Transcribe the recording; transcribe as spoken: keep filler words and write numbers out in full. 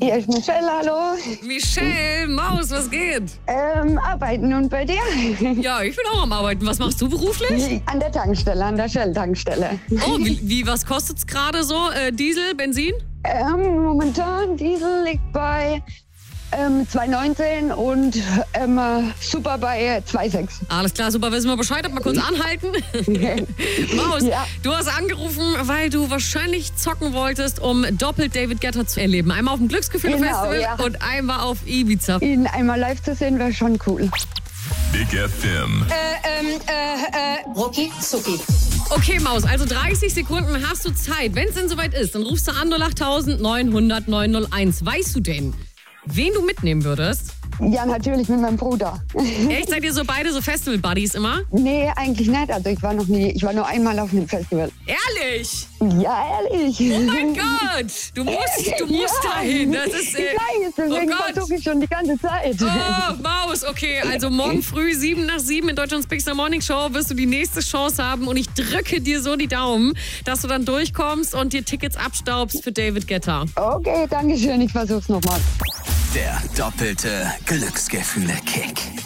Hier ist Michelle, hallo. Michelle, Maus, was geht? Ähm, arbeiten und bei dir? Ja, ich bin auch am Arbeiten. Was machst du beruflich? An der Tankstelle, an der Shell-Tankstelle. Oh, wie, wie was kostet's gerade so? Äh, Diesel, Benzin? Ähm, momentan, Diesel liegt bei ähm, zwei neunzehn und ähm, Super bei zwei sechs. Alles klar, super, wissen wir Bescheid. Mal kurz anhalten. Maus, Ja. du hast angerufen, weil du wahrscheinlich zocken wolltest, um doppelt David Guetta zu erleben. Einmal auf dem Glücksgefühle-Festival Genau, ja. und einmal auf Ibiza. Ihn einmal live zu sehen, wäre schon cool. Big F M. Äh, ähm, äh, äh, Rucki Zucki. Okay, Maus, also dreißig Sekunden hast du Zeit. Wenn es denn soweit ist, dann rufst du an null acht neun null null neun null eins. Weißt du denn, wen du mitnehmen würdest? Ja, natürlich mit meinem Bruder. Echt, seid ihr so beide so Festival-Buddies immer? Nee, eigentlich nicht. Also ich war noch nie, ich war nur einmal auf einem Festival. Ehrlich? Ja, ehrlich. Oh mein Gott, du musst, du musst Ja. dahin. Das ist, äh, Ich weiß, deswegen oh Gott. versuche ich schon die ganze Zeit. Oh, Maus, okay, also morgen früh sieben nach sieben in Deutschlands Big Star Morning Show wirst du die nächste Chance haben und ich drücke dir so die Daumen, dass du dann durchkommst und dir Tickets abstaubst für David Guetta. Okay, danke schön. Ich versuch's nochmal. Der doppelte Glücksgefühle-Kick.